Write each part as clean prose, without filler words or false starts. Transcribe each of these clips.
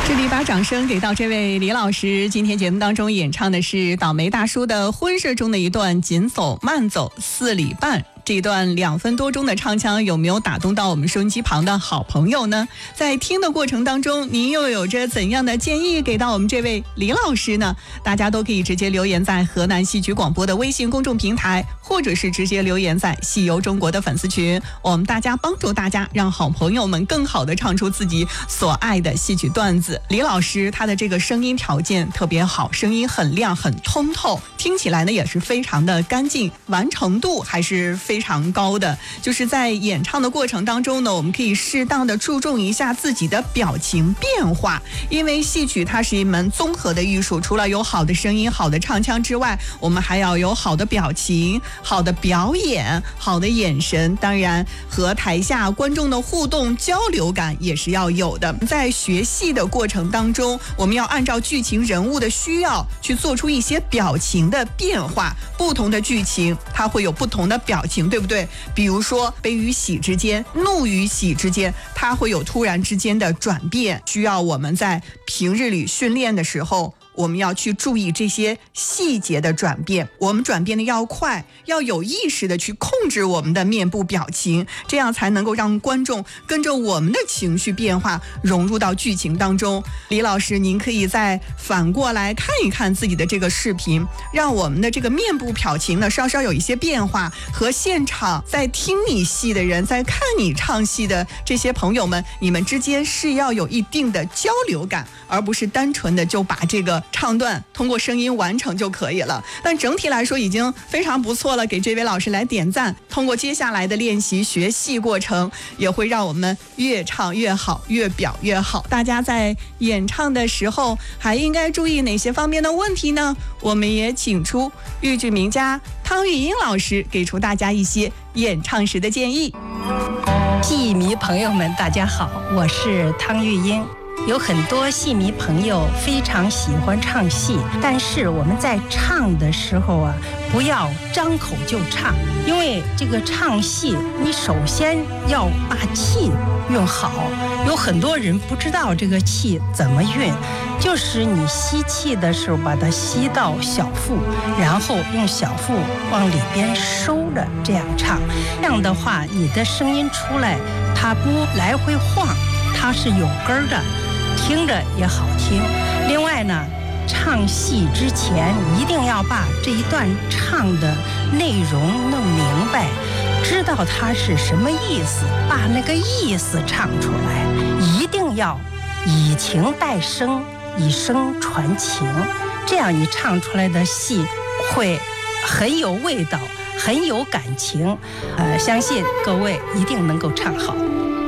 这里把掌声给到这位李老师，今天节目当中演唱的是倒霉大叔的婚事中的一段紧走慢走4里半。这一段2分多钟的唱腔有没有打动到我们收音机旁的好朋友呢？在听的过程当中，您又有着怎样的建议给到我们这位李老师呢？大家都可以直接留言在河南戏曲广播的微信公众平台，或者是直接留言在戏游中国的粉丝群，我们大家帮助大家让好朋友们更好的唱出自己所爱的戏曲段子。李老师他的这个声音条件特别好，声音很亮很通透，听起来呢也是非常的干净，完成度还是非常高的。就是在演唱的过程当中呢，我们可以适当的注重一下自己的表情变化，因为戏曲它是一门综合的艺术，除了有好的声音好的唱腔之外，我们还要有好的表情好的表演好的眼神，当然和台下观众的互动交流感也是要有的。在学戏的过程当中，我们要按照剧情人物的需要去做出一些表情的变化，不同的剧情它会有不同的表情，对不对？比如说悲与喜之间怒与喜之间，它会有突然之间的转变，需要我们在平日里训练的时候我们要去注意这些细节的转变，我们转变的要快，要有意识的去控制我们的面部表情，这样才能够让观众跟着我们的情绪变化融入到剧情当中。李老师，您可以再反过来看一看自己的这个视频，让我们的这个面部表情呢稍稍有一些变化，和现场在听你戏的人，在看你唱戏的这些朋友们，你们之间是要有一定的交流感，而不是单纯的就把这个唱段通过声音完成就可以了。但整体来说已经非常不错了，给这位老师来点赞。通过接下来的练习学戏过程，也会让我们越唱越好，越表越好。大家在演唱的时候还应该注意哪些方面的问题呢？我们也请出豫剧名家汤玉英老师给出大家一些演唱时的建议。 戏迷朋友们大家好，我是汤玉英。有很多戏迷朋友非常喜欢唱戏，但是我们在唱的时候啊，不要张口就唱，因为这个唱戏你首先要把气运好。有很多人不知道这个气怎么运，就是你吸气的时候把它吸到小腹，然后用小腹往里边收着，这样唱。这样的话你的声音出来它不来回晃，它是有根的，听着也好听。另外呢，唱戏之前一定要把这一段唱的内容弄明白，知道它是什么意思，把那个意思唱出来。一定要以情代声，以声传情，这样你唱出来的戏会很有味道，很有感情。相信各位一定能够唱好。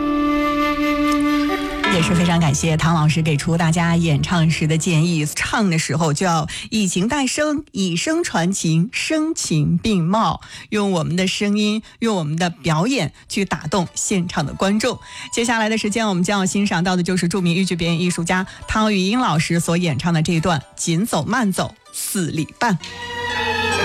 也是非常感谢唐老师给出大家演唱时的建议，唱的时候就要以情代声，以声传情，声情并茂，用我们的声音，用我们的表演去打动现场的观众。接下来的时间我们将要欣赏到的就是著名豫剧表演艺术家汤玉英老师所演唱的这一段紧走慢走4里半。